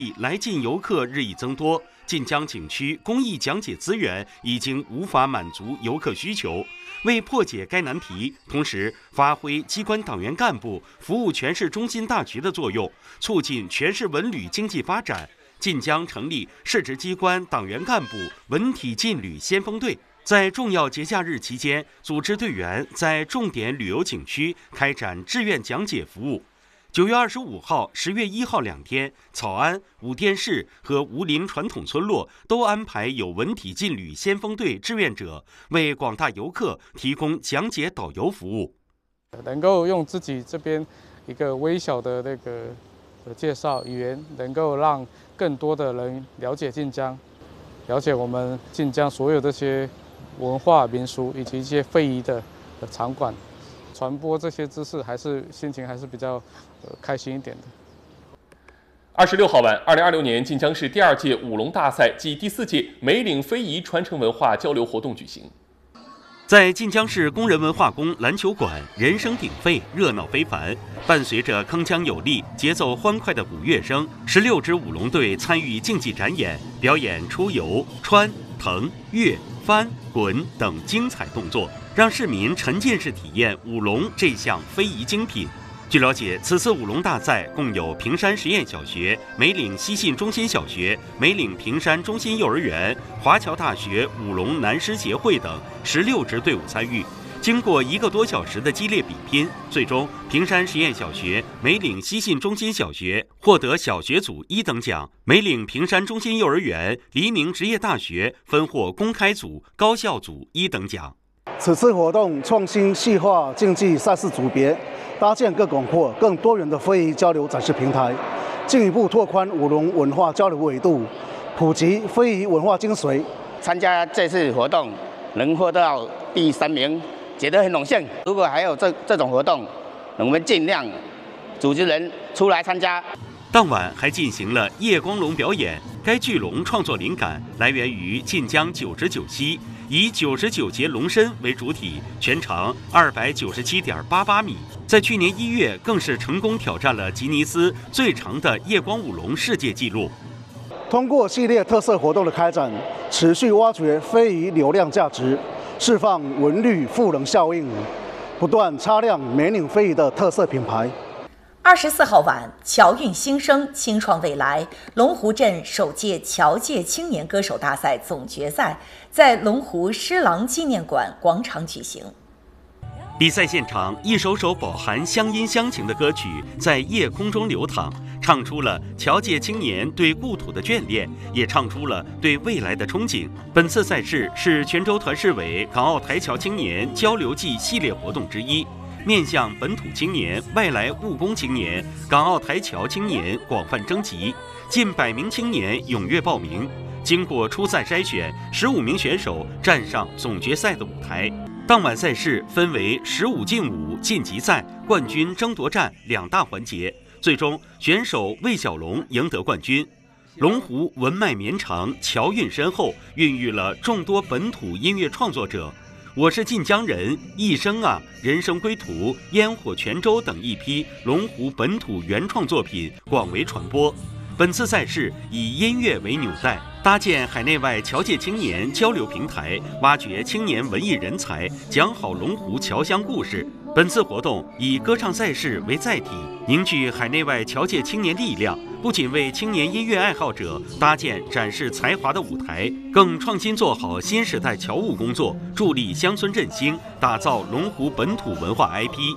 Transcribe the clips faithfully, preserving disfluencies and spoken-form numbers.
来晋游客日益增多，晋江景区公益讲解资源已经无法满足游客需求。为破解该难题，同时发挥机关党员干部服务全市中心大局的作用，促进全市文旅经济发展，晋江成立市直机关党员干部文体晋旅先锋队，在重要节假日期间，组织队员在重点旅游景区开展志愿讲解服务。九月二十五号、十月一号两天，草安、武店市和吴林传统村落都安排有文体晋旅先锋队志愿者为广大游客提供讲解导游服务。 能够用自己这边一个微小的那个介绍语言，能够让更多的人了解晋江，了解我们晋江所有这些文化民俗以及一些非遗的场馆。传播这些知识，还是心情还是比较呃开心一点的。 二十六号晚，二零二六年晋江市第二届舞龙大赛暨第四届梅岭非遗传承文化交流活动举行。 在晋江市工人文化宫篮球馆，人声鼎沸，热闹非凡。伴随着铿锵有力、节奏欢快的鼓乐声，十六支舞龙队参与竞技展演，表演出游、穿、腾、跃、翻、滚等精彩动作，让市民沉浸式体验舞龙这项非遗精品。据了解，此次舞龙大赛共有平山实验小学、梅岭西信中心小学、梅岭平山中心幼儿园、华侨大学舞龙南师协会等十六支队伍参与。经过一个多小时的激烈比拼，最终平山实验小学、梅岭西信中心小学获得小学组一等奖，梅岭平山中心幼儿园、黎明职业大学分获公开组、高校组一等奖。 此次活动创新细化竞技赛事组别，搭建更广阔、更多元的非遗交流展示平台，进一步拓宽舞龙文化交流维度，普及非遗文化精髓。 参加这次活动能获到第三名，觉得很荣幸。如果还有这这种活动，我们尽量组织人出来参加。 当晚还进行了夜光龙表演，该巨龙创作灵感来源于晋江九十九溪，以九十九节龙身为主体，全长二百九十七点八八米。在去年一月，更是成功挑战了吉尼斯最长的夜光舞龙世界纪录。 通过系列特色活动的开展，持续挖掘非遗流量价值，释放文旅赋能效应，不断擦亮梅岭非遗的特色品牌。 二十四号晚，侨韵新生，青创未来龙湖镇首届侨界青年歌手大赛总决赛在龙湖狮郎纪念馆广场举行。 比赛现场，一首首饱含乡音乡情的歌曲在夜空中流淌，唱出了侨界青年对故土的眷恋，也唱出了对未来的憧憬。本次赛事是泉州团市委港澳台侨青年交流季系列活动之一，面向本土青年、外来务工青年、港澳台侨青年广泛征集，近百名青年踊跃报名。经过初赛筛选，十五名选手站上总决赛的舞台。当晚赛事分为十五进五晋级赛、冠军争夺战两大环节，最终选手魏小龙赢得冠军。龙湖文脉绵长，侨韵深厚，孕育了众多本土音乐创作者。我是晋江人、一生啊、人生归途、烟火泉州等一批龙湖本土原创作品广为传播。本次赛事以音乐为纽带，搭建海内外侨界青年交流平台，挖掘青年文艺人才，讲好龙湖侨乡故事。本次活动以歌唱赛事为载体，凝聚海内外侨界青年力量，不仅为青年音乐爱好者搭建展示才华的舞台，更创新做好新时代侨务工作，助力乡村振兴，打造龙湖本土文化 I P。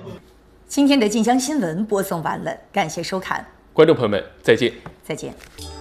今天的晋江新闻播送完了，感谢收看， 观众朋友们，再见。 再见。